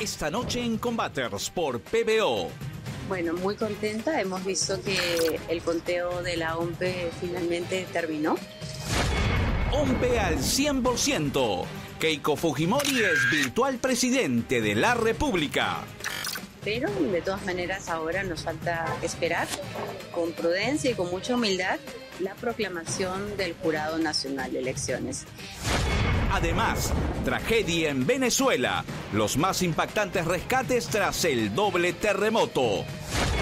Esta noche en Combaters por PBO. Bueno, muy contenta. Hemos visto que el conteo de la OMPE finalmente terminó. OMPE al 100%. Keiko Fujimori es virtual presidente de la República. Pero de todas maneras ahora nos falta esperar con prudencia y con mucha humildad la proclamación del Jurado Nacional de Elecciones. Además, tragedia en Venezuela. Los más impactantes rescates tras el doble terremoto.